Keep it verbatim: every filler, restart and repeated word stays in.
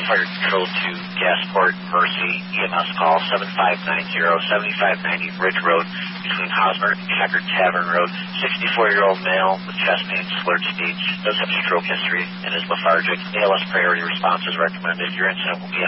fire control to Gasport Mercy E M S call seven five nine zero, seven five nine zero Ridge Road between Hosmer and Haggard Tavern Road. sixty-four-year-old male with chest pain, slurred speech, does have stroke history, and is lethargic. A L S priority response is recommended. Your incident will be